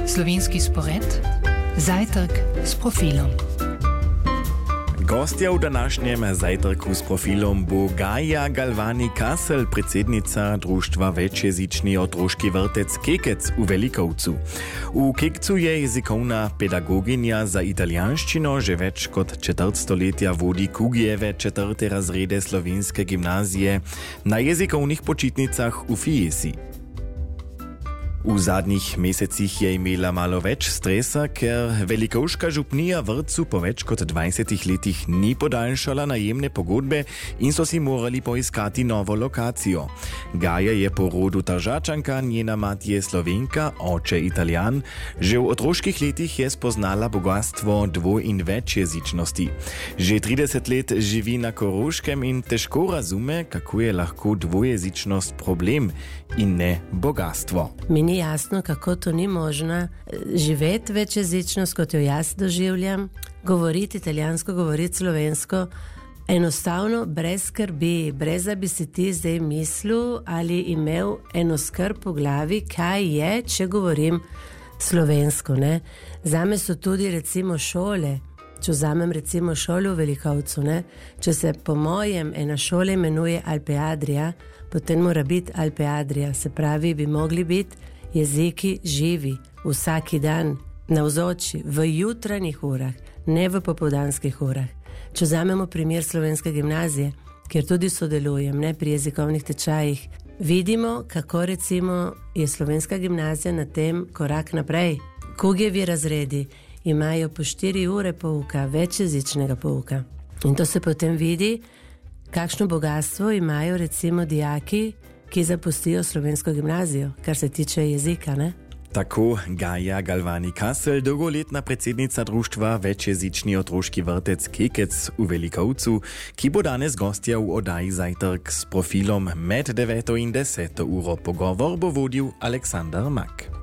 Slovenski spored, zajtrk s profilom. Gostja v današnjem zajtrku s profilom bo Gaja Galvani-Kasel, predsednica društva večjezični otroški vrtec Kekec v Velikovcu. V Kekcu je jezikovna pedagoginja za italijanščino, že več kot četrt stoletja vodi Kugijeve četrte razrede slovenske gimnazije na jezikovnih počitnicah v Fiesi. V zadnjih mesecih je imela malo več stresa, ker velikovška župnija vrtcu po več kot 20 letih ni podaljšala najemne pogodbe in so si morali poiskati novo lokacijo. Gaja je po rodu Tržačanka, njena mat je Slovenka, oče Italijan. Že v otroških letih je spoznala bogatstvo dvoj- in večjezičnosti. Že 30 let živi na Koroškem in težko razume, kako je lahko dvojezičnost problem in ne bogatstvo. Ni jasno, kako to ni možno živeti večjezičnost, kot jo jaz doživljam, govoriti italijansko, govoriti slovensko, enostavno brez skrbi, brez da bi si ti zdaj mislil ali imel eno skrb v glavi, kaj je, če govorim slovensko. Ne? Zame so tudi recimo šole, če vzamem recimo šolo v Velikovcu, ne? Če se po mojem ena šola imenuje Alpe Adria, potem mora biti Alpe Adria, se pravi, bi mogli biti jeziki živi, vsaki dan, navzoči, v jutranjih urah, ne v popoldanskih urah. Če vzamemo primer slovenske gimnazije, kjer tudi sodelujem, ne, pri jezikovnih tečajih, vidimo, kako recimo je slovenska gimnazija na tem korak naprej. Kugijevi razredi imajo po 4 ure pouka, večjezičnega pouka. In to se potem vidi, kakšno bogatstvo imajo recimo dijaki, ki zapustijo slovensko gimnazijo, kar se tiče jezika, ne? Tako Gaja Galvani-Kasel, dolgoletna predsednica društva večjezični otroški vrtec Kekec v Velikovcu, ki bo danes gostja v oddaji Zajtrk s profilom med 9 in 10 uro. Pogovor bo vodil Aleksander Mak.